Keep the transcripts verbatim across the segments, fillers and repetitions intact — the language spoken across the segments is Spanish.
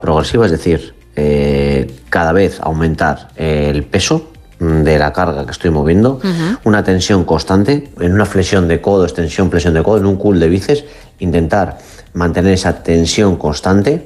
progresiva, es decir, eh, cada vez aumentar el peso de la carga que estoy moviendo, uh-huh. una tensión constante, en una flexión de codo, extensión, flexión de codo, en un curl de bíceps, intentar mantener esa tensión constante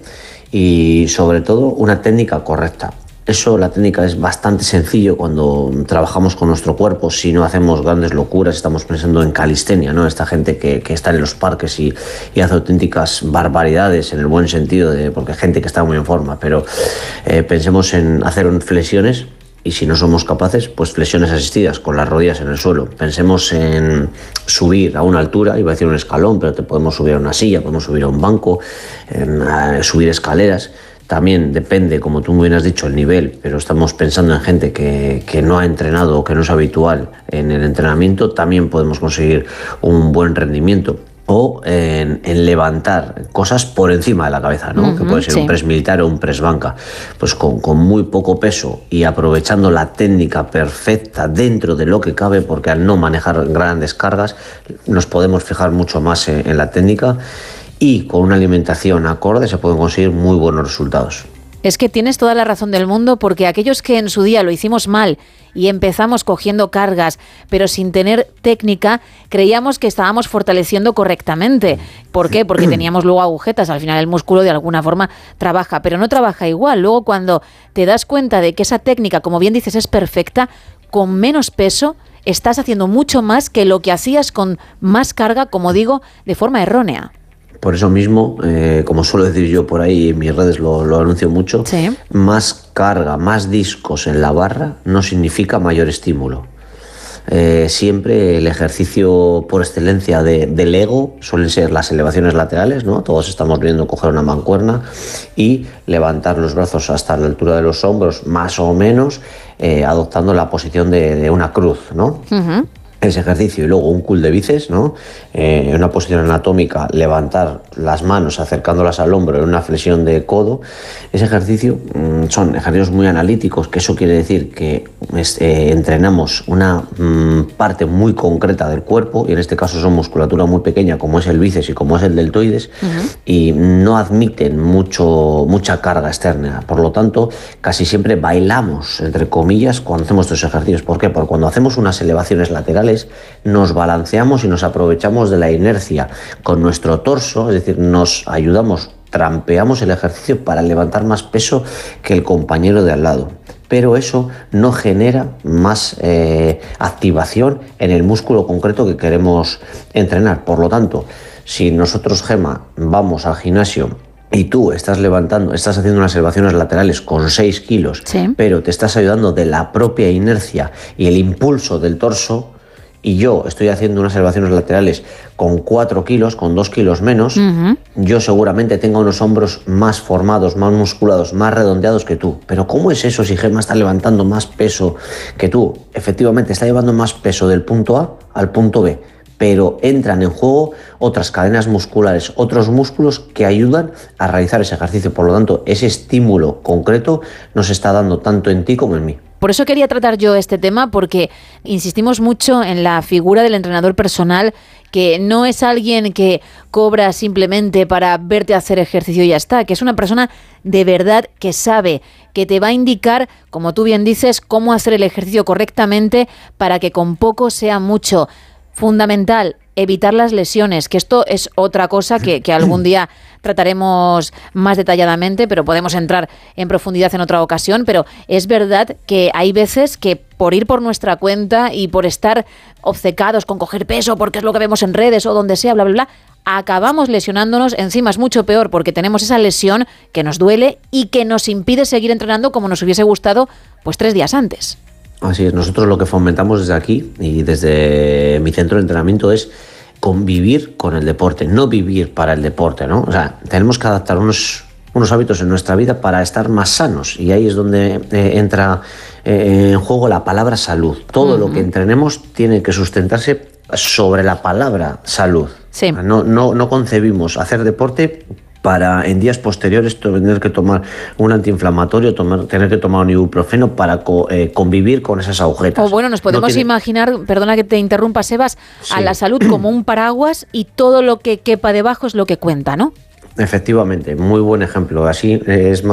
y sobre todo una técnica correcta. Eso, la técnica es bastante sencillo cuando trabajamos con nuestro cuerpo, si no hacemos grandes locuras, estamos pensando en calistenia, ¿no? Esta gente que, que está en los parques y, y hace auténticas barbaridades en el buen sentido, de, porque hay gente que está muy en forma, pero eh, pensemos en hacer flexiones. Y si no somos capaces, pues flexiones asistidas con las rodillas en el suelo. Pensemos en subir a una altura, iba a decir un escalón, pero te podemos subir a una silla, podemos subir a un banco, en, a subir escaleras. También depende, como tú muy bien has dicho, el nivel, pero estamos pensando en gente que, que no ha entrenado o que no es habitual en el entrenamiento, también podemos conseguir un buen rendimiento. O en, en levantar cosas por encima de la cabeza, ¿no? Uh-huh, que puede ser sí. un press militar o un press banca. Pues con, con muy poco peso y aprovechando la técnica perfecta dentro de lo que cabe, porque al no manejar grandes cargas nos podemos fijar mucho más en, en la técnica, y con una alimentación acorde se pueden conseguir muy buenos resultados. Es que tienes toda la razón del mundo, porque aquellos que en su día lo hicimos mal y empezamos cogiendo cargas, pero sin tener técnica, creíamos que estábamos fortaleciendo correctamente. ¿Por qué? Porque teníamos luego agujetas. Al final el músculo de alguna forma trabaja, pero no trabaja igual. Luego cuando te das cuenta de que esa técnica, como bien dices, es perfecta, con menos peso estás haciendo mucho más que lo que hacías con más carga, como digo, de forma errónea. Por eso mismo, eh, como suelo decir yo por ahí, en mis redes lo, lo anuncio mucho, sí. más carga, más discos en la barra no significa mayor estímulo. Eh, siempre el ejercicio por excelencia de, del ego suelen ser las elevaciones laterales, ¿no? Todos estamos viendo coger una mancuerna y levantar los brazos hasta la altura de los hombros, más o menos, eh, adoptando la posición de, de una cruz, ¿no? Uh-huh. Ese ejercicio, y luego un curl de bíceps, ¿no? Eh, en una posición anatómica, levantar las manos acercándolas al hombro en una flexión de codo. Ese ejercicio mmm, son ejercicios muy analíticos, que eso quiere decir que es, eh, entrenamos una mmm, parte muy concreta del cuerpo, y en este caso son musculatura muy pequeña, como es el bíceps y como es el deltoides, uh-huh. y no admiten mucho, mucha carga externa. Por lo tanto, casi siempre bailamos, entre comillas, cuando hacemos estos ejercicios. ¿Por qué? Porque cuando hacemos unas elevaciones laterales, nos balanceamos y nos aprovechamos de la inercia con nuestro torso, es decir, nos ayudamos, trampeamos el ejercicio para levantar más peso que el compañero de al lado. Pero eso no genera más eh, activación en el músculo concreto que queremos entrenar. Por lo tanto, si nosotros, Gemma, vamos al gimnasio y tú estás levantando, estás haciendo unas elevaciones laterales con seis kilos, sí. pero te estás ayudando de la propia inercia y el impulso del torso, y yo estoy haciendo unas elevaciones laterales con cuatro kilos, con dos kilos menos, uh-huh. yo seguramente tengo unos hombros más formados, más musculados, más redondeados que tú. Pero ¿cómo es eso si Gemma está levantando más peso que tú? Efectivamente, está llevando más peso del punto A al punto B, pero entran en juego otras cadenas musculares, otros músculos que ayudan a realizar ese ejercicio. Por lo tanto, ese estímulo concreto nos está dando tanto en ti como en mí. Por eso quería tratar yo este tema, porque insistimos mucho en la figura del entrenador personal, que no es alguien que cobra simplemente para verte hacer ejercicio y ya está, que es una persona de verdad que sabe, que te va a indicar, como tú bien dices, cómo hacer el ejercicio correctamente para que con poco sea mucho. Fundamental, evitar las lesiones, que esto es otra cosa que, que algún día trataremos más detalladamente, pero podemos entrar en profundidad en otra ocasión. Pero es verdad que hay veces que por ir por nuestra cuenta y por estar obcecados con coger peso, porque es lo que vemos en redes o donde sea, bla, bla, bla, acabamos lesionándonos. Encima es mucho peor porque tenemos esa lesión que nos duele y que nos impide seguir entrenando como nos hubiese gustado pues tres días antes. Así es, nosotros lo que fomentamos desde aquí y desde mi centro de entrenamiento es convivir con el deporte, no vivir para el deporte, ¿no? O sea, tenemos que adaptar unos, unos hábitos en nuestra vida para estar más sanos, y ahí es donde eh, entra eh, en juego la palabra salud. Todo uh-huh. lo que entrenemos tiene que sustentarse sobre la palabra salud. Sí. No, no, no concebimos hacer deporte para en días posteriores tener que tomar un antiinflamatorio, tomar, tener que tomar un ibuprofeno para co, eh, convivir con esas agujetas. O bueno, nos podemos no tiene... imaginar, perdona que te interrumpa, Sebas, sí. a la salud como un paraguas, y todo lo que quepa debajo es lo que cuenta, ¿no? Efectivamente, muy buen ejemplo. Así es más